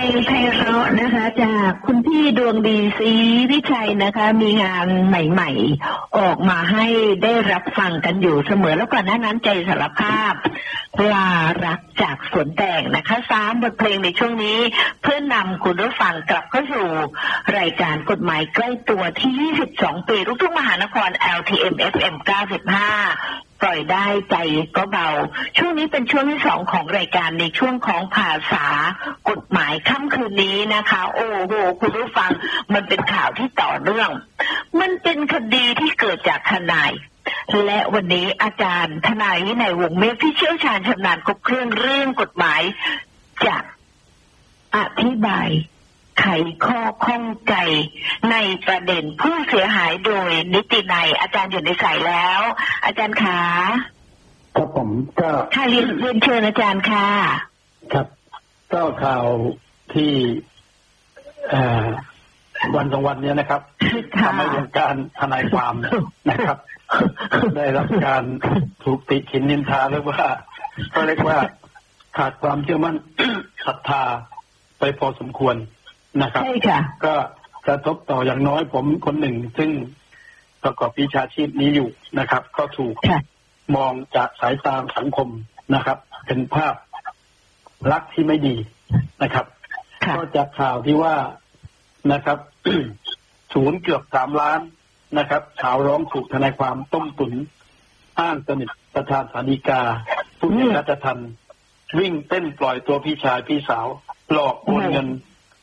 ไพเราะนะคะจากคุณพี่ดวงดีศรีวิชัยนะคะมีงานใหม่ๆออกมาให้ได้รับฟังกันอยู่เสมอแล้วก่อนหน้านั้นใจสารภาพลารักจากสวนแตงนะคะ3บทเพลงในช่วงนี้เพื่อนำคุณผู้ฟังกลับเข้าสู่รายการกฎหมายใกล้ตัวที่22ปีลูกทุ่งมหานคร LTM FM 95ปล่อยได้ใจก็เบาช่วงนี้เป็นช่วงที่2ของรายการในช่วงของภาษากฎหมายค่ำคืนนี้นะคะโอ้โหคุณผู้ฟังมันเป็นข่าวที่ต่อเนื่องมันเป็นคดีที่เกิดจากทนายและวันนี้อาจารย์ทนายวินัยวงศ์เมฆที่เชี่ยวชาญชำนาญครบเครื่องเรื่องกฎหมายจะอธิบายไขข้อข้องใจในประเด็นผู้เสียหายโดยนิตินัยอาจารย์อยู่ในสายแล้วอาจารย์คะครับผมก็ค่ะเรียนเชิญอาจารย์ค่ะครับก็ข่าวที่วันสองวันนี้นะครับทำให้วงการทนายความนะครับได้รับการถูกติฉินนินทาเรียกว่าก็เรียกว่าขาดความเชื่อมั่นศรัทธาไปพอสมควรนะครับใช่ค่ะก็กระทบต่ออย่างน้อยผมคนหนึ่งซึ่งประกอบวิชาชีพนี้อยู่นะครับก็ถูกมองจากสายตาสังคมนะครับเป็นภาพลักษณ์ที่ไม่ดีนะครับก็จากข่าวที่ว่านะครับ ศูนย์เกือบ3 ล้านนะครับข่าวร้องถูกทนายความต้มตุ๋นอ้างสนิทประธานศาลฎีกาผู้มีราชทัณฑ์วิ่งเต้นปล่อยตัวพี่ชายพี่สาวหลอกโอนเงิน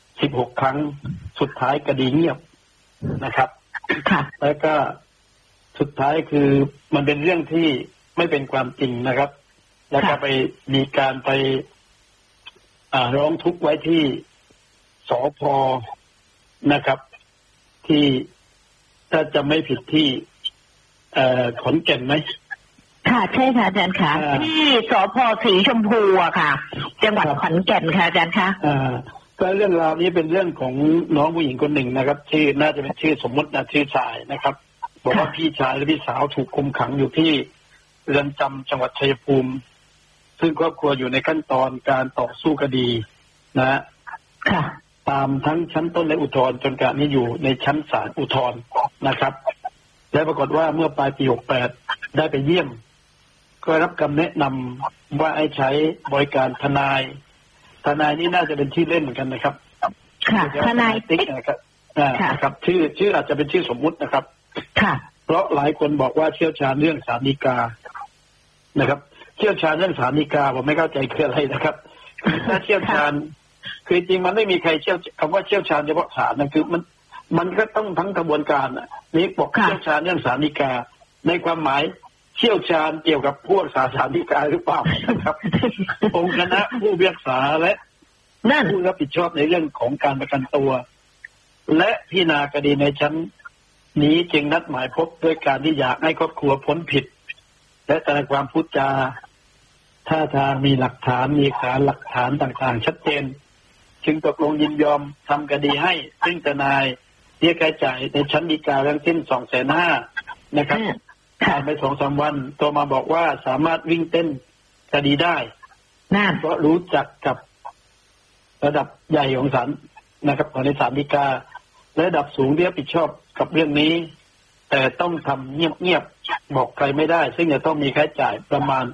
16 ครั้งสุดท้ายคดีเงียบนะครับแล้วก็สุดท้ายคือมันเป็นเรื่องที่ไม่เป็นความจริงนะครับแล้วก็ไปมีการไปร้องทุกข์ไว้ที่สภ.นะครับที่ถ้าจะไม่ผิดที่ขอนแก่นไหมค่ะใช่ค่ะอาจารย์ค่ะที่สภ.สีชมพูอะค่ะจังหวัดขอนแก่นค่ะอาจารย์คะก็เรื่องราวนี้เป็นเรื่องของน้องผู้หญิงคนหนึ่งนะครับชื่อน่าจะเป็นชื่อสมมตินะชื่อชายนะครับบอกว่าพี่ชายและพี่สาวถูกคุมขังอยู่ที่เรือนจำจังหวัดชัยภูมิซึ่งครอบครัวอยู่ในขั้นตอนการต่อสู้คดีนะค่ะตามทั้งชั้นต้นและอุทธรณ์จนการนี้อยู่ในชั้นศาลอุทธรณ์นะครับและปรากฏว่าเมื่อปลายปี68ได้ไปเยี่ยมก็รับคำแนะนำว่าให้ใช้บริการทนายนี่น่าจะเป็นชื่อเล่นเหมือนกันนะครับค่ะทนายติ๊กนะครับครับชื่ออาจจะเป็นชื่อสมมุตินะครับค่ะเพราะหลายคนบอกว่าเชี่ยวชาญเรื่องศาลฎีกานะครับเชี่ยวชาญเรื่องศาลฎีกาผมไม่เข้าใจคืออะไรนะครับถ้าเชี่ยวชาญคือจริงมันไม่มีใครคำว่าเชี่ยวชาญเฉพาะศาลนั่นคือมันก็ต้องทั้งกระบวนการนี้บอกเชี่ยวชาญเรื่องศาลฎีกาในความหมายเชี่ยวชาญเกี่ยวกับพวกศาลฎีกาหรือเปล่านะครับองค์คณะผู้พิพากษาและผู้รับผิดชอบในเรื่องของการประกันตัวและพิจารณาคดีในชั้นนี้จึงนัดหมายพบด้วยการที่อยากให้ครอบครัวพ้นผิดและทนายความพูดจาท่าทางมีหลักฐานมีหลักฐานต่างๆชัดเจนจึงตกลงยินยอมทำคดีให้ซึ่งทนายเรียกค่าจ่ายในชั้นฎีกาทั้งสิ้น 250,000 นะครับผ่านไป 2-3 วันตัวมาบอกว่าสามารถวิ่งเต้นคดีได้เพราะรู้จักกับระดับใหญ่ของศาลนะครับของในศาลฎีกาและระดับสูงที่รับผิดชอบกับเรื่องนี้แต่ต้องทำเงียบๆบอกใครไม่ได้ซึ่งจะต้องมีค่าใช้จ่ายประมาณ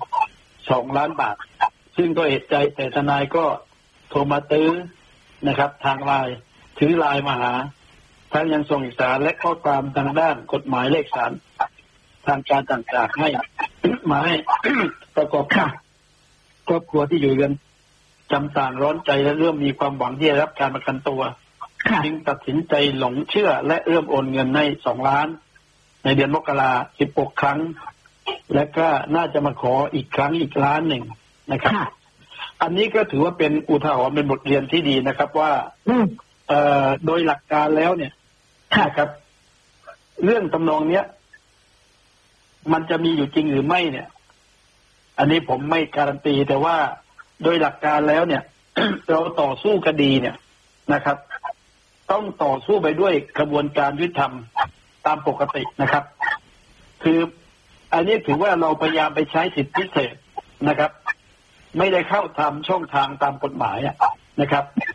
2 ล้านบาทซึ่งก็เอะใจแต่ทนายก็โทรมาตื้อนะครับทางไลน์ถือไลน์มาหาทั้งยังส่งเอกสารและข้อความทางด้านกฎหมายเลขสารทางการต่างๆให้มาให้ประกอบกับครอบครัวที่อยู่เรือนจำต่างร้อนใจและเริ่มมีความหวังที่จะรับการประกันตัวจึงตัดสินใจหลงเชื่อและเริ่มโอนเงินให้2 ล้านในเดือนมกราคม16 ครั้งและก็น่าจะมาขออีกครั้งอีก1 ล้านนะครับอันนี้ก็ถือว่าเป็นอุทาหรณ์เป็นบทเรียนที่ดีนะครับว่าโดยหลักการแล้วเนี่ยนะครับเรื่องทำนองเนี้ยมันจะมีอยู่จริงหรือไม่เนี่ยอันนี้ผมไม่การันตีแต่ว่าโดยหลักการแล้วเนี่ย เราต่อสู้คดีเนี่ยนะครับต้องต่อสู้ไปด้วยกระบวนการยุติธรรมตามปกตินะครับคืออันนี้ถือว่าเราพยายามไปใช้สิทธิพิเศษนะครับไม่ได้เข้าทำช่องทางตามกฎหมายนะครับ